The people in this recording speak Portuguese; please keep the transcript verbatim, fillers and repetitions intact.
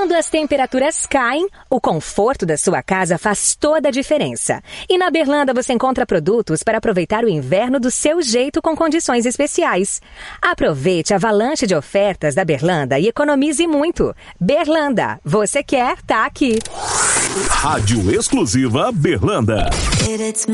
Quando as temperaturas caem, o conforto da sua casa faz toda a diferença. E na Berlanda você encontra produtos para aproveitar o inverno do seu jeito com condições especiais. Aproveite a avalanche de ofertas da Berlanda e economize muito. Berlanda, você quer, tá aqui. Rádio exclusiva Berlanda.